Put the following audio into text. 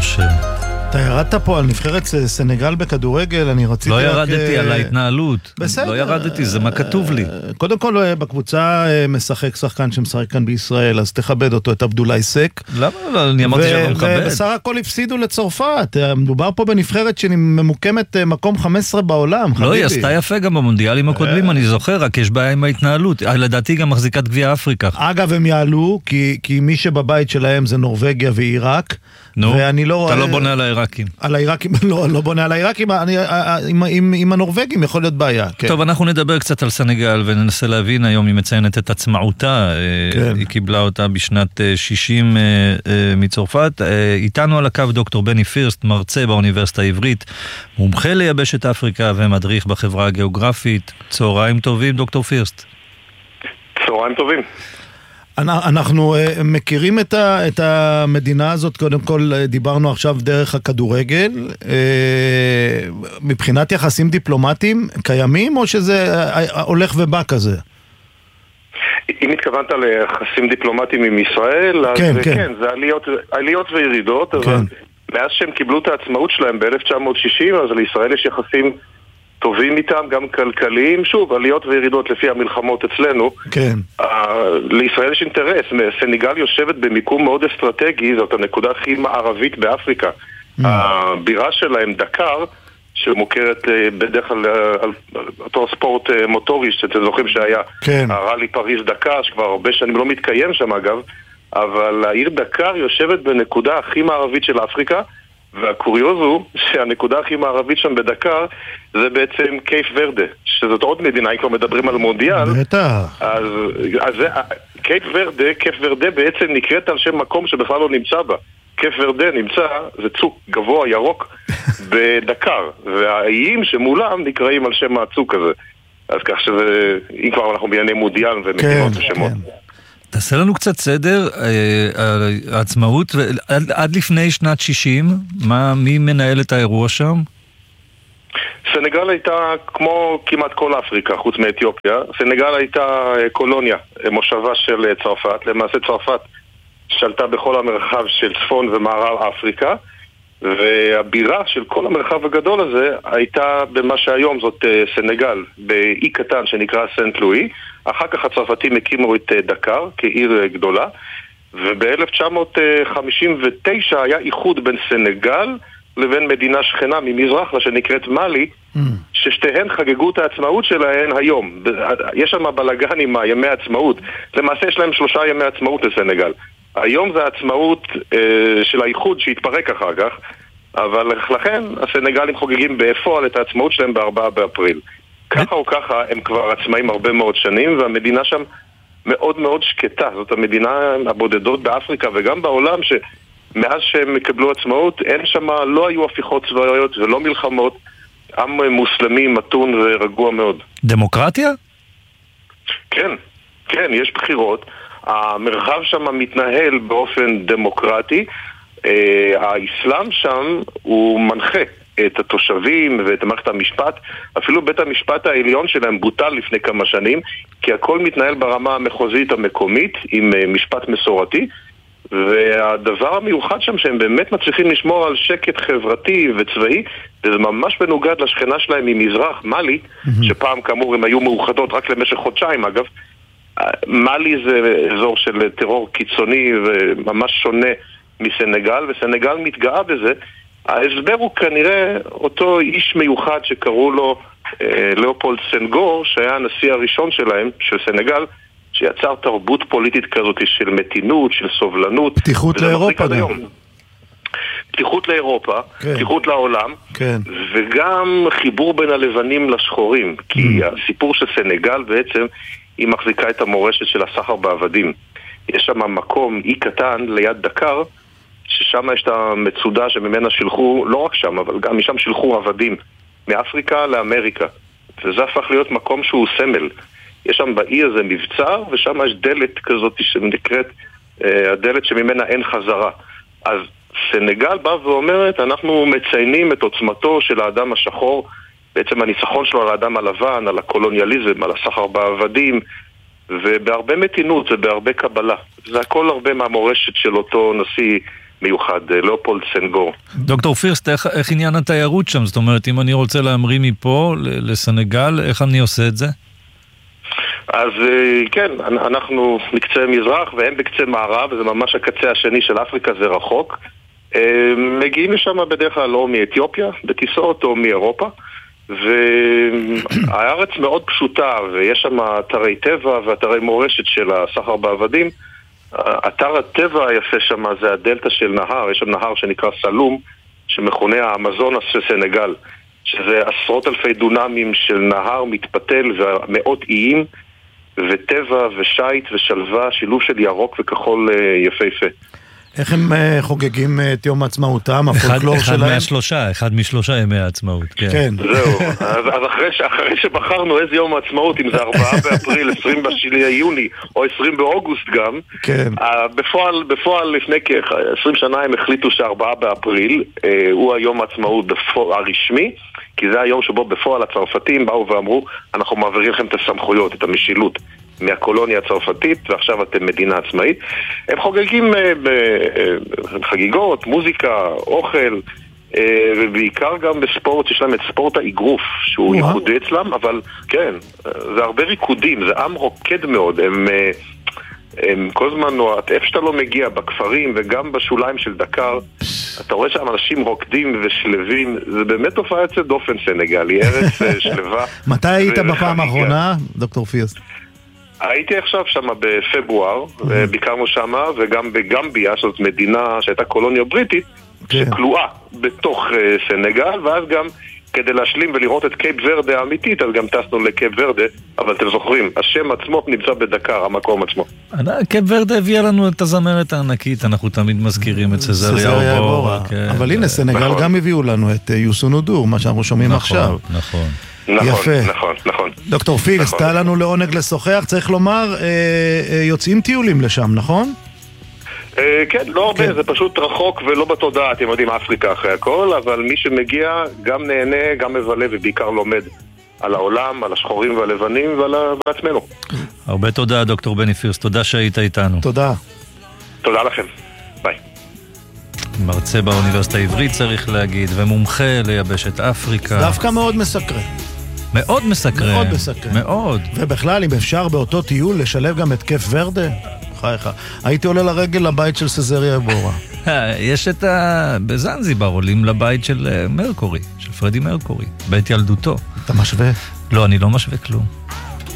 השם. אתה ירדת פה על נבחרת סנגל בכדורגל, אני רציתי... לא ירדתי על ההתנהלות. בסדר. לא ירדתי, זה מה כתוב לי. קודם כל, בקבוצה משחק שחקן שמשחק כאן בישראל, אז תכבד אותו, את עבדולאי סק. למה? אני אמרתי שאני לא מכבד. ובסך הכל הפסידו לצרפת. מדובר פה בנבחרת שממוקמת מקום 15 בעולם, חביבי. לא, היא עשתה יפה גם במונדיאלים הקודמים, אני זוכר, רק יש בעיה עם ההתנהלות. לדעתי גם מחזיקת גביע אפריקה. אגב, הם יעלו, כי מי שבבית שלהם זה נורווגיה ועיראק. נו, אתה לא בונה על העיראקים. על העיראקים, לא בונה על העיראקים, עם הנורווגים יכול להיות בעיה. טוב, אנחנו נדבר קצת על סנגל וננסה להבין, היום היא מציינת את עצמאותה, היא קיבלה אותה בשנת 60 מצרפת. איתנו על הקו דוקטור בני פירסט, מרצה באוניברסיטה העברית, מומחה ליבשת אפריקה ומדריך בחברה הגיאוגרפית. צהריים טובים, דוקטור פירסט. צהריים טובים. אנחנו מכירים את המדינה הזאת, קודם כל דיברנו עכשיו דרך הכדורגל, מבחינת יחסים דיפלומטיים קיימים או שזה הולך ובא כזה? אם התכוונת ליחסים דיפלומטיים עם ישראל, אז כן, זה עליות וירידות, אבל מאז שהם קיבלו את העצמאות שלהם ב-1960, אז לישראל יש יחסים טובים איתם, גם כלכליים, שוב, עליות וירידות לפי המלחמות אצלנו. כן. לישראל יש אינטרס, סנגל יושבת במיקום מאוד אסטרטגי, זאת הנקודה הכי מערבית באפריקה. הבירה שלהם, דקר, שמוכרת בדרך כלל על אותו ספורט מוטורי, שאתם זוכרים שהיה הראלי פריז דקר, שכבר הרבה שנים לא מתקיים שם אגב, אבל העיר דקר יושבת בנקודה הכי מערבית של אפריקה, והקוריוז הוא שהנקודה הכי מערבית שם בדקר זה בעצם קייפ ורדה, שזאת עוד מדינה, אם כבר מדברים על מונדיאל. אז קייפ ורדה בעצם נקראת על שם מקום שבכלל לא נמצא בה. קייפ ורדה נמצא, זה צוק גבוה ירוק בדקר, והאיים שמולם נקראים על שם הצוק הזה. אז כך שזה, אם כבר אנחנו בענייני מונדיאל ומקימות השמות. תעשה לנו קצת סדר, העצמאות, עד לפני שנת 60, מי מנהל את האירוע שם? סנגל הייתה כמו כמעט כל אפריקה, חוץ מאתיופיה. סנגל הייתה קולוניה, מושבה של צרפת. למעשה צרפת שלטה בכל המרחב של צפון ומערב אפריקה, והבירה של כל המרחב הגדול הזה הייתה במה שהיום זאת סנגל, באי קטן שנקרא סנט לואי. אחר כך הצרפתים הקימו את דקר כעיר גדולה, וב-1959 היה איחוד בין סנגל לבין מדינה שכנה ממזרח לה שנקראת מאלי, ששתיהן חגגו את העצמאות שלהן היום. יש שם בלגן עם ימי העצמאות. למעשה יש להם 3 ימי עצמאות לסנגל. היום זה העצמאות של האיחוד שהתפרק אחר כך, אבל לכן הסנגלים חוגגים בפועל את העצמאות שלהם ב4 באפריל. ככה או ככה הם כבר עצמאים הרבה מאוד שנים, והמדינה שם מאוד מאוד שקטה. זאת המדינה הבודדות באפריקה וגם בעולם שמאז שהם קיבלו עצמאות אין שם, לא היו הפיכות צבאיות ולא מלחמות. עם מוסלמי מתון ורגוע מאוד. דמוקרטיה? כן, יש בחירות. המרחב שם מתנהל באופן דמוקרטי. האסלאם שם הוא מנחה את התושבים ואת מערכת המשפט. אפילו בית המשפט העליון שלהם בוטל לפני כמה שנים, כי הכל מתנהל ברמה המחוזית המקומית עם משפט מסורתי. והדבר המיוחד שם שהם באמת מצליחים לשמור על שקט חברתי וצבאי, וזה ממש בנוגד לשכנה שלהם ממזרח, מאלי, שפעם כאמור הם היו מאוחדות רק למשך חודשיים אגב. מאלי זה אזור של טרור קיצוני וממש שונה מסנגל, וסנגל מתגאה בזה. ההסבר הוא כנראה אותו איש מיוחד שקראו לו לאופולד סנגור, שהיה הנשיא הראשון שלהם, של סנגל, שיצר תרבות פוליטית כזאת של מתינות, של סובלנות. פתיחות לאירופה גם. פתיחות לאירופה, פתיחות לעולם, וגם חיבור בין הלבנים לשחורים, כי הסיפור של סנגל בעצם היא מחזיקה את המורשת של הסחר בעבדים. יש שם מקום, אי קטן ליד דקר, ששם יש את המצודה שממנה שילחו, לא רק שם, אבל גם משם שילחו עבדים, מאפריקה לאמריקה. וזה הפך להיות מקום שהוא סמל. יש שם באי הזה מבצר, ושם יש דלת כזאת שנקראת, הדלת שממנה אין חזרה. אז סנגל בא ואומרת, אנחנו מציינים את עוצמתו של האדם השחור, בעצם הניצחון שלו על האדם הלבן, על הקולוניאליזם, על הסחר בעבדים, ובהרבה מתינות ובהרבה קבלה. זה הכל הרבה מהמורשת של אותו נשיא מיוחד, לאופולד סנגור. דוקטור פירסט, איך עניין התיירות שם? זאת אומרת, אם אני רוצה להמריא מפה לסנגל, איך אני עושה את זה? אז כן, אנחנו בקצה מזרח והם בקצה מערב, זה ממש הקצה השני של אפריקה, זה רחוק. מגיעים לשם בדרך כלל או מאתיופיה, בטיסות או מאירופה, והארץ מאוד פשוטה, ויש שם אתרי טבע ואתרי מורשת של הסחר בעבדים. אתר הטבע היפה שם זה הדלטה של נהר, יש שם נהר שנקרא סלום, שמכונה האמזונס של סנגל, שזה עשרות אלפי דונמים של נהר מתפתל ומאות איים, וטבע ושייט ושלווה, שילוב של ירוק וכחול יפהיפה. איך הם חוגגים את יום העצמאותם, הפולקלור שלהם? אחד משלושה ימי העצמאות, כן. כן. זהו, אז אחרי שבחרנו איזה יום העצמאות, אם זה 4 באפריל, 20 ביוני, או 20 באוגוסט גם, כן. בפועל לפני כ-20 שנה הם החליטו ש4 באפריל הוא היום העצמאות הרשמי, כי זה היום שבו בפועל הצרפתים באו ואמרו, אנחנו מעבירים לכם את הסמכויות, את המשילות. מהקולוניה הצרפתית, ועכשיו אתם מדינה עצמאית. הם חוגגים חגיגות, מוזיקה, אוכל, ובעיקר גם בספורט, יש להם את ספורט האגרוף, שהוא ייחודי אצלם, אבל כן, זה הרבה ריקודים, זה עם רוקד מאוד, הם כל זמן, איפה שאתה לא מגיע, בכפרים וגם בשוליים של דקר, אתה רואה שם אנשים רוקדים ושלבים, זה באמת תופעה יוצאת דופן סנגלי, ארץ שלווה. מתי היית בפעם האחרונה, דוקטור פירסט? הייתי עכשיו שם בפברואר, ביקרנו שם, וגם בגמביה, שזאת מדינה שהייתה קולוניה בריטית, שכלואה בתוך סנגל, ואז גם כדי להשלים ולראות את קייפ ורדה האמיתית, אז גם טסנו לקייפ ורדה, אבל אתם זוכרים, השם עצמו נמצא בדקר, המקום עצמו. קייפ ורדה הביאה לנו את הזמרת הענקית, אנחנו תמיד מזכירים את סזריה אובורה. אבל הנה, סנגל גם הביאו לנו את יוסו נודור, מה שאנחנו שומעים עכשיו. נכון. נכון. דוקטור פירסט, היה לנו לעונג לשוחח, צריך לומר, יוצאים טיולים לשם, נכון? כן, לא הרבה, זה פשוט רחוק ולא בתודעה, אתם יודעים, אפריקה אחרי הכל, אבל מי שמגיע גם נהנה, גם מבלה ובעיקר לומד על העולם, על השחורים והלבנים ועל עצמנו. הרבה תודה, דוקטור בני פירסט, תודה שהיית איתנו. תודה. תודה לכם, ביי. מרצה באוניברסיטה העברית צריך להגיד, ומומחה ליבשת אפריקה. דווקא מאוד מסקרן. מאוד מסקרן. מאוד מסקרן. מאוד. ובכלל, אם אפשר באותו טיול לשלב גם את קייפ ורדה, חייך. הייתי עולה לרגל לבית של סזריה אובורה. יש בזנזיבר עולים לבית של מרקורי, של פרדי מרקורי, בית ילדותו. אתה משווה? לא, אני לא משווה כלום.